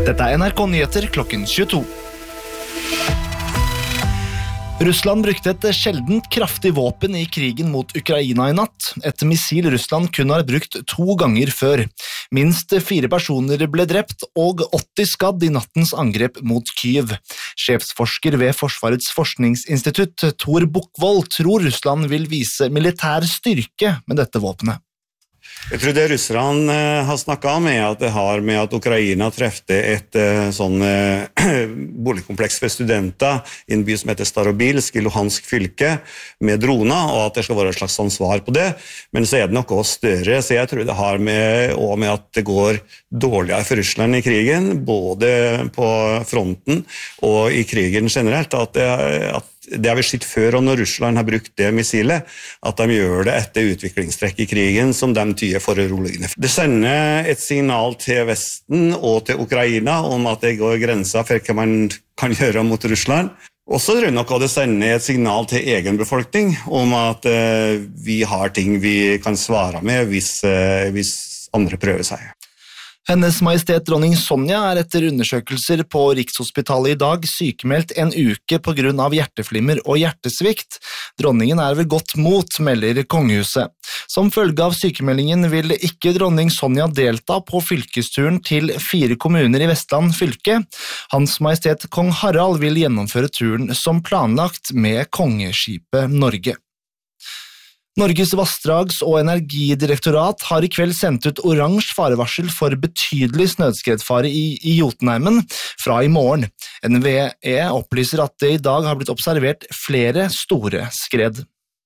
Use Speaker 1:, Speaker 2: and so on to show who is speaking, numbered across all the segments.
Speaker 1: Dette NRK Nyheter klokken 22. Russland brukte et sjeldent kraftig våpen i krigen mot Ukraina i natt. Et missil Russland kun har brukt 2 ganger før. Minst 4 personer ble drept og 80 skadd i nattens angrep mot Kyiv. Sjefsforsker ved Forsvarets forskningsinstitutt, Tor Bukkvold, tror Russland vil vise militær styrke med dette våpenet.
Speaker 2: Jeg tror det russerne har snakket om at det har med at Ukraina trefte et sånn boligkompleks for studenter i en by som heter Starobilsk i Luhansk fylke med droner, og at det skal være et slags sånn svar på det. Men så det noe større, så jeg tror det har med at det går dårligere for Russland i krigen, både på fronten og i krigen generelt, at det har vi sett før, og når Russland har brukt det missilet, at de gjør det etter utviklingstrekk i krigen som de tyder foruroligende. Det sender et signal til Vesten og til Ukraina om at det går grenser for hva man kan gjøre mot Russland. Og så tror jeg nok at det sender et signal til egen befolkning om at vi har ting vi kan svare med hvis andre prøver seg.
Speaker 1: Hennes Majestet dronning Sonja etter undersøkelser på Rikshospitalet i dag sykemeldt en uke på grunn av hjerteflimmer og hjertesvikt. Dronningen ved godt mot, melder kongehuset. Som følge av sykemeldingen vil ikke dronning Sonja delta på fylkesturen til 4 kommuner i Vestland fylke. Hans Majestet Kong Harald vil gjennomføre turen som planlagt med kongeskipet Norge. Norges vassdrags- og energidirektorat har i kveld sendt ut oransje farevarsel for betydelig snøskredfare i Jotunheimen fra i morgen. NVE opplyser at det i dag har blitt observert flere store skred.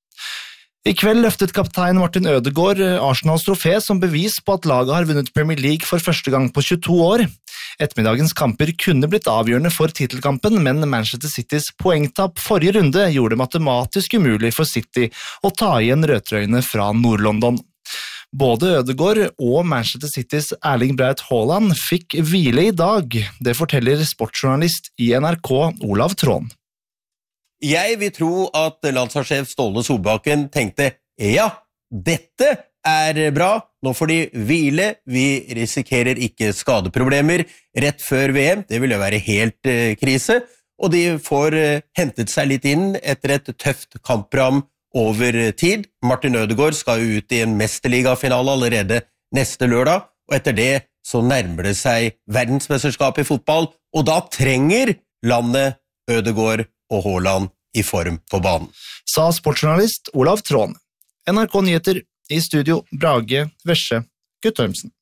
Speaker 1: I kveld løftet kaptein Martin Ødegaard Arsenals trofé som bevis på at laget har vunnet Premier League for første gang på 22 år. Ettermiddagens kamper kunne blitt avgjørende for titelkampen, men Manchester Citys poengtapp forrige runde gjorde det matematisk umulig for City å ta igjen rødtrøyene fra Nord-London. Både Ødegaard og Manchester Citys Erling Braut Haaland fikk hvile i dag. Det forteller sportsjournalist i NRK Olav Trån.
Speaker 3: Jeg vil tro at landslagssjef Ståle Solbakken tenkte, ja, dette bra, nå får de hvile, vi risikerer ikke skadeproblemer rett før VM, det vil jo være helt krise, og de får hentet seg litt inn etter et tøft kampprogram over tid. Martin Ødegaard skal jo ut i en mesterligafinale allerede neste lørdag, og etter det så nærmer det seg verdensmesterskap i fotball, og da trenger landet Ødegaard og Haaland i form på banen.
Speaker 1: Sa sportsjournalist Olav Trån. NRK Nyheter i studio Brage Vesje Guttormsen.